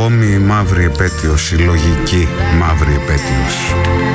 ακόμη μαύρη επέτειος, συλλογική μαύρη επέτειος.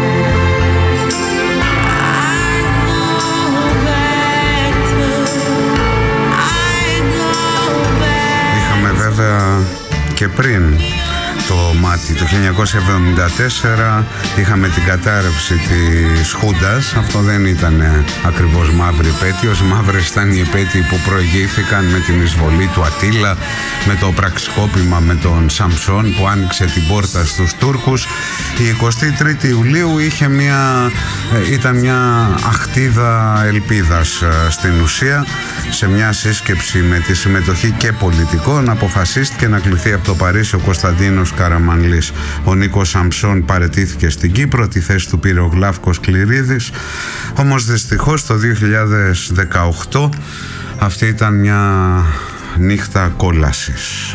Είχαμε βέβαια και πριν το μάτι το 1974, είχαμε την κατάρρευση της Χούντας. Αυτό δεν ήταν ακριβώς μαύρη επέτειος. Μαύρες ήταν οι επέτειοι που προηγήθηκαν με την εισβολή του Ατήλα, με το πραξικόπημα με τον Σαμψόν που άνοιξε την πόρτα στους Τούρκους. Η 23η Ιουλίου ήταν μια αχτίδα ελπίδας στην ουσία. Σε μια σύσκεψη με τη συμμετοχή και πολιτικών αποφασίστηκε να κληθεί από το Παρίσι ο Κωνσταντίνος Καραμανλής. Ο Νίκος Σαμψόν παραιτήθηκε στην Κύπρο, τη θέση του πήρε ο Γλάφκος Κληρίδης. Όμως δυστυχώς το 2018 αυτή ήταν μια νύχτα κόλασης.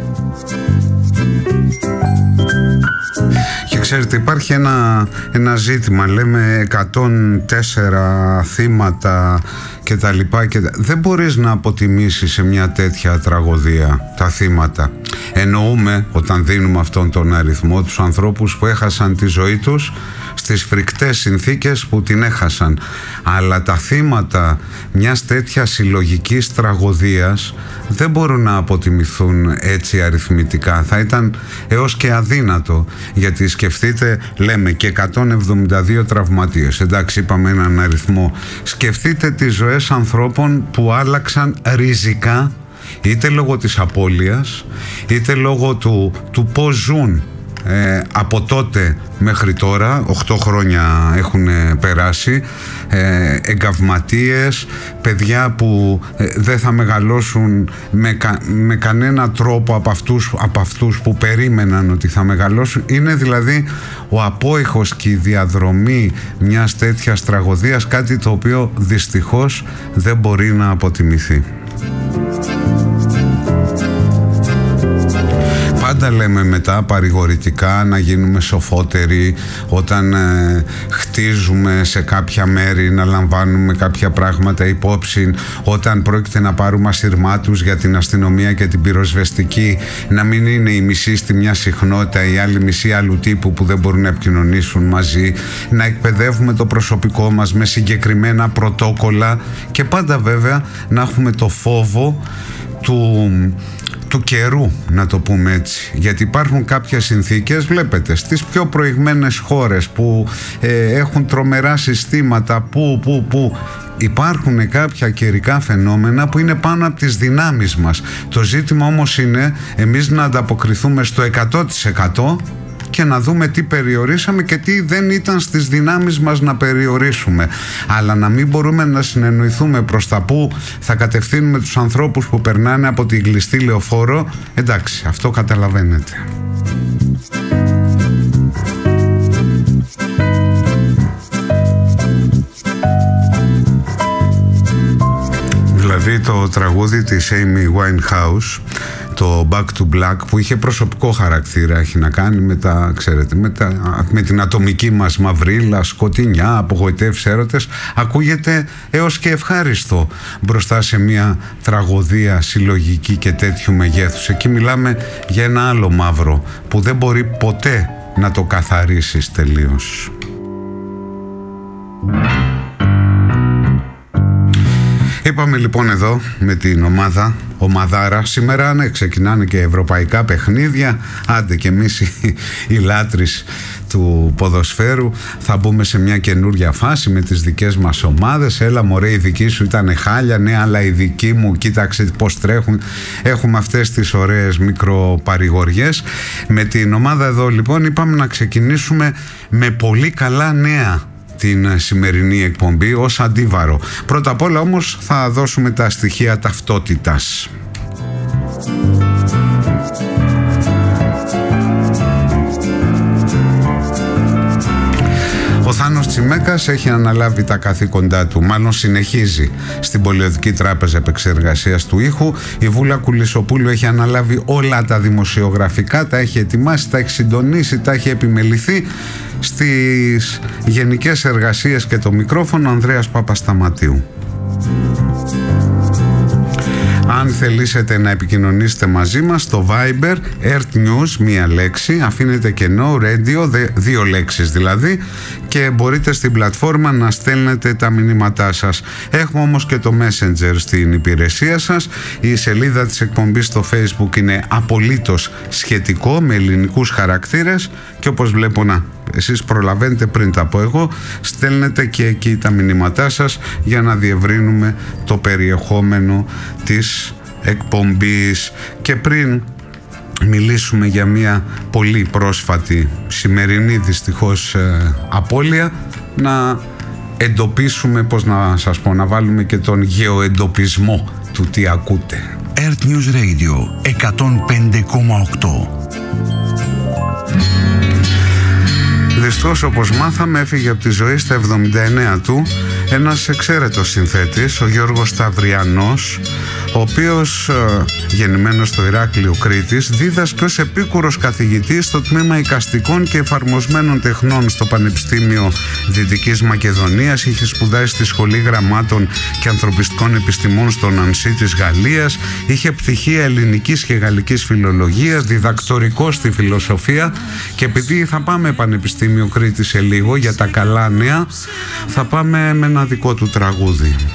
Και ξέρετε, υπάρχει ένα ζήτημα, λέμε 104 θύματα και τα λοιπά και δεν μπορείς να αποτιμήσεις σε μια τέτοια τραγωδία τα θύματα. Εννοούμε, όταν δίνουμε αυτόν τον αριθμό, τους ανθρώπους που έχασαν τη ζωή τους στις φρικτές συνθήκες που την έχασαν. Αλλά τα θύματα μιας τέτοιας συλλογικής τραγωδίας δεν μπορούν να αποτιμηθούν έτσι αριθμητικά. Θα ήταν έως και αδύνατο, γιατί σκεφτείτε, λέμε και 172 τραυματίες. Εντάξει, είπαμε έναν αριθμό. Σκεφτείτε τις ζωές ανθρώπων που άλλαξαν ριζικά, είτε λόγω της απώλειας, είτε λόγω του πώς ζουν από τότε μέχρι τώρα. 8 χρόνια έχουν περάσει. Εγκαυματίες, παιδιά που δεν θα μεγαλώσουν με κανένα τρόπο από αυτούς που περίμεναν ότι θα μεγαλώσουν. Είναι δηλαδή ο απόϊχος και η διαδρομή μιας τέτοιας τραγωδίας κάτι το οποίο δυστυχώς δεν μπορεί να αποτιμηθεί. Πάντα λέμε μετά παρηγορητικά να γίνουμε σοφότεροι όταν χτίζουμε σε κάποια μέρη, να λαμβάνουμε κάποια πράγματα υπόψη, όταν πρόκειται να πάρουμε ασυρμάτους για την αστυνομία και την πυροσβεστική, να μην είναι η μισή στη μια συχνότητα, η άλλη μισή άλλου τύπου που δεν μπορούν να επικοινωνήσουν μαζί, να εκπαιδεύουμε το προσωπικό μας με συγκεκριμένα πρωτόκολλα και πάντα βέβαια να έχουμε το φόβο του καιρού, να το πούμε έτσι, γιατί υπάρχουν κάποιες συνθήκες, βλέπετε, στις πιο προηγμένες χώρες που έχουν τρομερά συστήματα που υπάρχουν κάποια καιρικά φαινόμενα που είναι πάνω από τις δυνάμεις μας. Το ζήτημα όμως είναι εμείς να ανταποκριθούμε στο 100% και να δούμε τι περιορίσαμε και τι δεν ήταν στις δυνάμεις μας να περιορίσουμε. Αλλά να μην μπορούμε να συνεννοηθούμε προς τα που θα κατευθύνουμε τους ανθρώπους που περνάνε από την κλειστή λεωφόρο. Εντάξει, αυτό καταλαβαίνετε. Δηλαδή το τραγούδι της Amy Winehouse, το Back to Black, που είχε προσωπικό χαρακτήρα, έχει να κάνει με την ατομική μας μαυρίλα, σκοτεινιά, απογοητεύσεις, έρωτες, ακούγεται έως και ευχάριστο μπροστά σε μια τραγωδία συλλογική και τέτοιου μεγέθους. Εκεί μιλάμε για ένα άλλο μαύρο που δεν μπορεί ποτέ να το καθαρίσεις τελείως. Είπαμε λοιπόν εδώ με την ομαδάρα, σήμερα ναι, ξεκινάνε και ευρωπαϊκά παιχνίδια, άντε και εμείς οι λάτρεις του ποδοσφαίρου θα μπούμε σε μια καινούρια φάση με τις δικές μας ομάδες. Έλα μωρέ, η δική σου ήταν χάλια, ναι, αλλά η δική μου κοίταξε πως τρέχουν. Έχουμε αυτές τις ωραίες μικροπαρηγοριές. Με την ομάδα εδώ λοιπόν είπαμε να ξεκινήσουμε με πολύ καλά νέα την σημερινή εκπομπή ως αντίβαρο. Πρώτα απ' όλα όμως θα δώσουμε τα στοιχεία ταυτότητας. Ο Θάνος Τσιμέκας έχει αναλάβει τα καθήκοντά του, μάλλον συνεχίζει στην Πολιοδική Τράπεζα Επεξεργασίας του Ήχου. Η Βούλα Κουλισσοπούλου έχει αναλάβει όλα τα δημοσιογραφικά, τα έχει ετοιμάσει, τα έχει συντονίσει, τα έχει επιμεληθεί. Στις γενικές εργασίες και το μικρόφωνο Ανδρέας Παπασταματίου. Αν θελήσετε να επικοινωνήσετε μαζί μας, στο Viber Earth News, μία λέξη, αφήνετε κενό, radio, δύο λέξεις δηλαδή, και μπορείτε στην πλατφόρμα να στέλνετε τα μηνύματά σας. Έχουμε όμως και το Messenger στην υπηρεσία σας. Η σελίδα της εκπομπής στο Facebook είναι απολύτως σχετικό, με ελληνικούς χαρακτήρες, και όπως βλέπω εσείς προλαβαίνετε πριν τα πω εγώ, στέλνετε και εκεί τα μηνύματά σας για να διευρύνουμε το περιεχόμενο της εκπομπής. Και πριν μιλήσουμε για μια πολύ πρόσφατη σημερινή δυστυχώς απώλεια, να εντοπίσουμε, πώς να σας πω, να βάλουμε και τον γεωεντοπισμό του τι ακούτε. Earth News Radio 105,8. Δυστυχώς, όπως μάθαμε, έφυγε από τη ζωή στα 79 του ένας εξαίρετος συνθέτης, ο Γιώργος Σταυριανός, ο οποίος, γεννημένος στο Ηράκλειο Κρήτης, δίδασκε ως επίκουρος καθηγητής στο τμήμα εικαστικών και εφαρμοσμένων τεχνών στο Πανεπιστήμιο Δυτικής Μακεδονίας. Είχε σπουδάσει στη Σχολή Γραμμάτων και Ανθρωπιστικών Επιστημών στο Νανσί της Γαλλίας. Είχε πτυχία ελληνικής και γαλλικής φιλολογίας, διδακτορικό στη φιλοσοφία, και επειδή θα πάμε Πανεπιστήμιο Κρήτης σε λίγο για τα καλά νέα, θα πάμε με ένα δικό του τραγούδι.